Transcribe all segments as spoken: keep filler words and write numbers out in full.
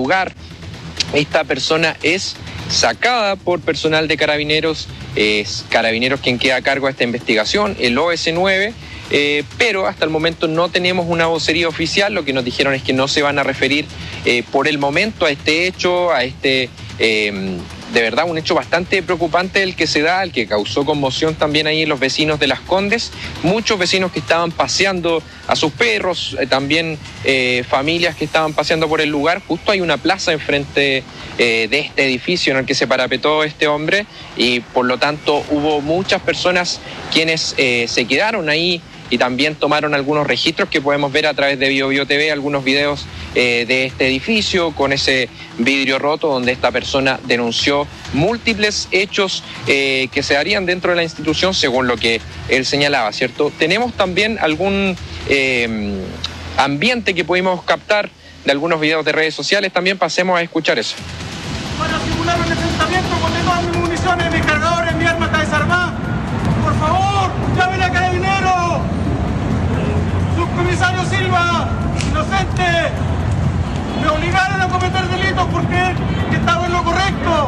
lugar. Esta persona es sacada por personal de Carabineros, es Carabineros quien queda a cargo de esta investigación, el O S nueve, eh, pero hasta el momento no tenemos una vocería oficial. Lo que nos dijeron es que no se van a referir eh, por el momento a este hecho, a este... Eh, de verdad, un hecho bastante preocupante el que se da, el que causó conmoción también ahí en los vecinos de Las Condes. Muchos vecinos que estaban paseando a sus perros, eh, también eh, familias que estaban paseando por el lugar. Justo hay una plaza enfrente eh, de este edificio en el que se parapetó este hombre y por lo tanto hubo muchas personas quienes eh, se quedaron ahí y también tomaron algunos registros que podemos ver a través de Bio Bio T V, algunos videos eh, de este edificio con ese vidrio roto donde esta persona denunció múltiples hechos eh, que se darían dentro de la institución según lo que él señalaba, ¿cierto? Tenemos también algún eh, ambiente que pudimos captar de algunos videos de redes sociales, también pasemos a escuchar eso. Para simular un enfrentamiento con todas mis municiones, mis cargadores, mi arma está desarmada, por favor, llamen a Carabineros. Subcomisario Silva, inocente, me obligaron a cometer delitos porque estaba en lo correcto.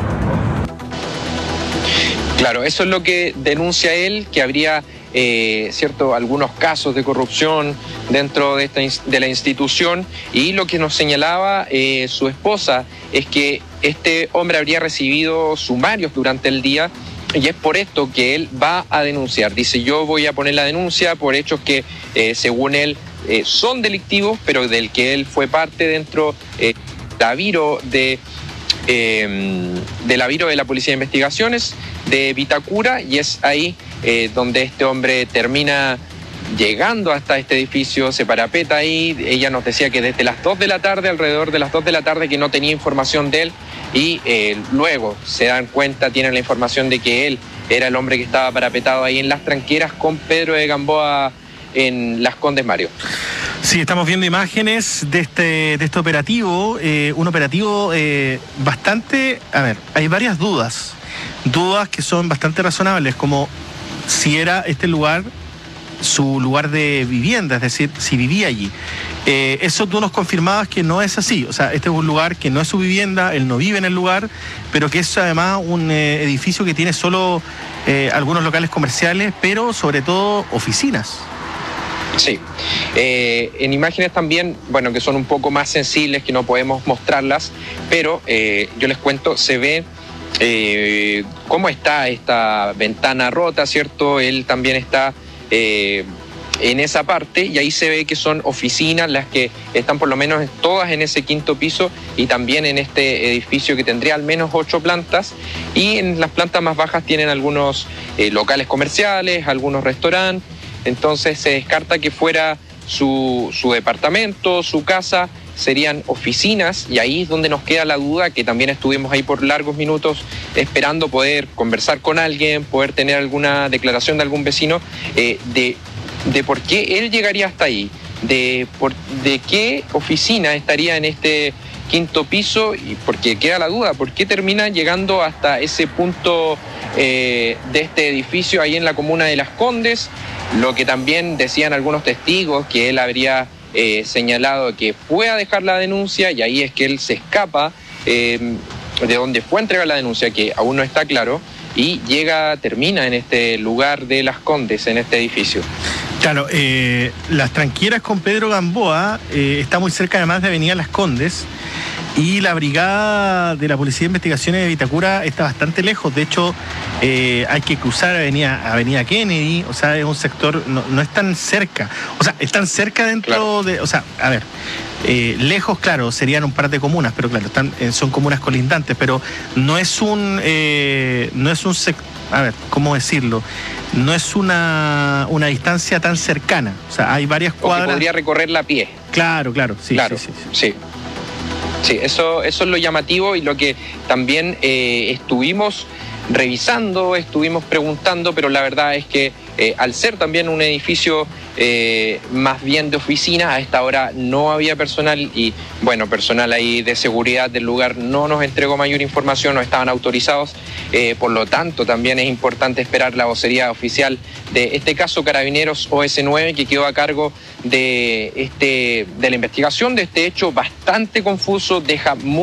Claro, eso es lo que denuncia él, que habría eh, cierto, algunos casos de corrupción dentro de, esta, de la institución, y lo que nos señalaba eh, su esposa es que este hombre habría recibido sumarios durante el día. Y es por esto que él va a denunciar. Dice, yo voy a poner la denuncia por hechos que, eh, según él, eh, son delictivos, pero del que él fue parte dentro eh, la viro de, eh, de la viro de la Policía de Investigaciones de Vitacura, y es ahí eh, donde este hombre termina llegando hasta este edificio, se parapeta ahí. Ella nos decía que desde las dos de la tarde, alrededor de las dos de la tarde, que no tenía información de él, y eh, luego se dan cuenta, tienen la información de que él era el hombre que estaba parapetado ahí en Las Tranqueras con Pedro de Gamboa en Las Condes, Mario. Sí, estamos viendo imágenes de este, de este operativo, eh, un operativo eh, bastante... A ver, hay varias dudas, dudas que son bastante razonables, como si era este lugar su lugar de vivienda, es decir, si vivía allí. Eh, eso tú nos confirmabas que no es así, o sea, este es un lugar que no es su vivienda, él no vive en el lugar, pero que es además un eh, edificio que tiene solo eh, algunos locales comerciales, pero sobre todo oficinas. Sí, eh, en imágenes también, bueno, que son un poco más sensibles, que no podemos mostrarlas, pero eh, yo les cuento, se ve eh, cómo está esta ventana rota, ¿cierto? Él también está Eh, en esa parte, y ahí se ve que son oficinas las que están por lo menos todas en ese quinto piso, y también en este edificio que tendría al menos ocho plantas, y en las plantas más bajas tienen algunos eh, locales comerciales, algunos restaurantes. Entonces se descarta que fuera su, su departamento, su casa, serían oficinas, y ahí es donde nos queda la duda, que también estuvimos ahí por largos minutos esperando poder conversar con alguien, poder tener alguna declaración de algún vecino eh, de, de por qué él llegaría hasta ahí, de, por, de qué oficina estaría en este quinto piso, y porque queda la duda, por qué termina llegando hasta ese punto eh, de este edificio ahí en la comuna de Las Condes. Lo que también decían algunos testigos, que él habría Eh, señalado que fue a dejar la denuncia, y ahí es que él se escapa eh, de donde fue a entregar la denuncia, que aún no está claro, y llega, termina en este lugar de Las Condes, en este edificio. Claro, eh, Las Tranqueras con Pedro Gamboa eh, está muy cerca además de Avenida Las Condes, y la brigada de la Policía de Investigaciones de Vitacura está bastante lejos. De hecho, eh, hay que cruzar Avenida, Avenida Kennedy, o sea, es un sector, no, no es tan cerca, o sea, están cerca dentro claro. de, o sea, a ver, eh, lejos, claro, serían un par de comunas, pero claro, están, eh, son comunas colindantes, pero no es un, eh, no es un sector, a ver, ¿cómo decirlo? No es una, una distancia tan cercana, o sea, hay varias cuadras. O que podría recorrerla a pie. Claro, claro, sí, claro, sí, sí, sí. sí. Sí, eso, eso es lo llamativo, y lo que también eh, estuvimos revisando, estuvimos preguntando, pero la verdad es que eh, al ser también un edificio eh, más bien de oficina, a esta hora no había personal, y bueno, personal ahí de seguridad del lugar no nos entregó mayor información, no estaban autorizados, eh, por lo tanto también es importante esperar la vocería oficial de este caso Carabineros O S nueve, que quedó a cargo de, este, de la investigación de este hecho bastante confuso, deja muy